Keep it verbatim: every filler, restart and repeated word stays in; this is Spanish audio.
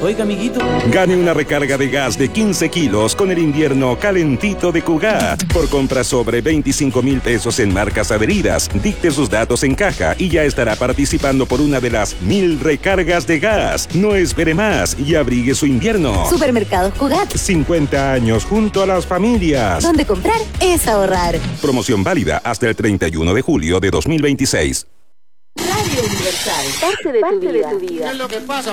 Oiga, amiguito. Gane una recarga de gas de quince kilos con el invierno calentito de Cugat. Por compra sobre veinticinco mil pesos en marcas adheridas, dicte sus datos en caja y ya estará participando por una de las mil recargas de gas. No espere más y abrigue su invierno. Supermercados Cugat. cincuenta años junto a las familias. Donde comprar es ahorrar. Promoción válida hasta el treinta y uno de julio de dos mil veintiséis. Radio Universal. Parte de, Parte tu, vida. de tu vida. ¿Qué es lo que pasa?